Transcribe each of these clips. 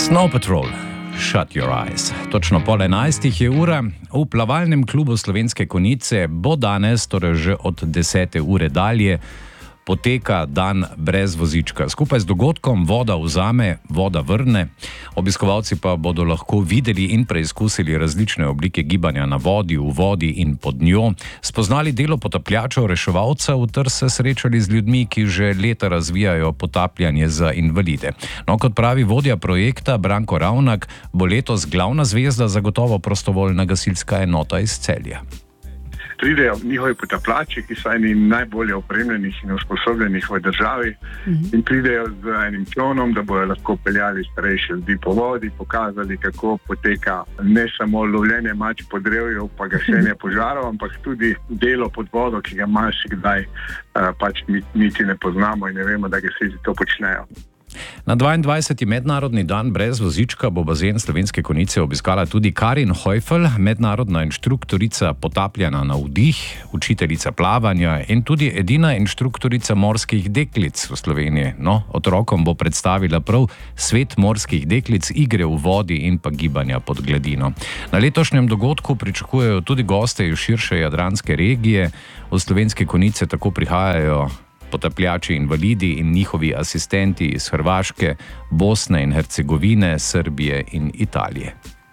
Snow Patrol, Shut Your Eyes. Točno pol 11 je ura. V plavalnem klubu Slovenske Konjice bo danes, torej že od 10. ure dalje, poteka dan brez vozička. Skupaj z dogodkom Voda vzame, voda vrne. Obiskovalci pa bodo lahko videli in preizkusili različne oblike gibanja na vodi, v vodi in pod njo, spoznali delo potapljačev, reševalcev ter se srečali z ljudmi, ki že leta razvijajo potapljanje za invalide. No, kot pravi vodja projekta Branko Ravnak, bo letos glavna zvezda zagotovo prostovoljna gasilska enota iz Celja. Pridejo njihovi potapljači, ki so eni najbolje opremljenih in usposobljenih v državi, in pridejo z enim čolnom, da bodo lahko peljali starejše ljudi po vodi, pokazali, kako poteka ne samo lovljenje mač po drevju pa gašenje požarov, ampak tudi delo pod vodo, ki ga marsikdaj pač niti ne poznamo in ne vemo, da gasilci to počnejo. Na 22. mednarodni dan brez vozička bo bazen Slovenske Konjice obiskala tudi Karin Hojfel, mednarodna inštruktorica potapljanja na vdih, učiteljica plavanja in tudi edina inštruktorica morskih deklic v Sloveniji. No, otrokom bo predstavila prav svet morskih deklic, igre v vodi in pa gibanja pod gladino. Na letošnjem dogodku pričakujejo tudi goste iz širše jadranske regije. V Slovenske Konjice tako prihajajo potapljači invalidi in njihovi asistenti iz Hrvaške, Bosne in Hercegovine, Srbije in Italije.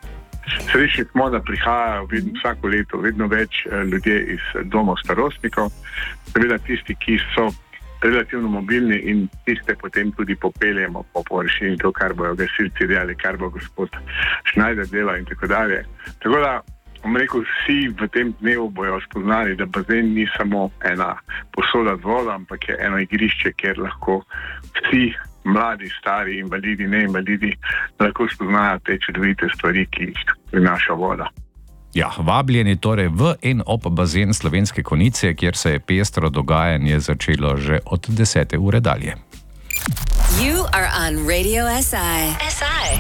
Srečni smo, da prihajajo vsako leto vedno več ljudje iz domov starostnikov, seveda tisti, ki so relativno mobilni in tiste potem tudi popeljemo po površini, to, kar bojo gasilci delali, kar bo gospod Šnajder delal in tako dalje. Tako da, rekel, vsi v tem dnevu bojo spoznali, da bazen ni samo ena posoda z vodo, ampak je eno igrišče, kjer lahko vsi mladi, stari, invalidi, neinvalidi lahko spoznajo te čudovite stvari, ki jih prinaša voda. Ja, vabljeni torej v in ob bazen Slovenske Konjice, kjer se je pestro dogajanje začelo že od 10. ure dalje. You are on Radio SI.